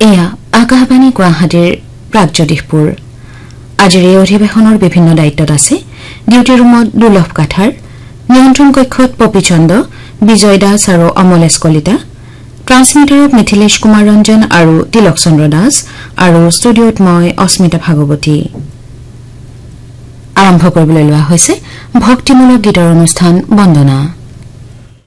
এয়া আকাশবাণী গুৱাহাটীৰ প্ৰাগজ্যোতিষপুৰ আজিৰ এই অধিৱেশনৰ বিভিন্ন দায়িত্বত আছে ডিউটি ৰুমত দুৰ্লভ কাঠাৰ নিয়ন্ত্ৰণ কক্ষত পপিচন্দ বিজয় দাস আৰু অমলেশ কলিতা ট্ৰান্সমিটাৰত মিথিলেশ কুমাৰ ৰঞ্জন আৰু তিলক চন্দ্ৰ দাস আৰু ষ্টুডিঅত মই অস্মিতা ভাগৱতী আৰম্ভ কৰিবলৈ লোৱা হৈছে ভক্তিমূলক গীতৰ অনুষ্ঠান বন্দনা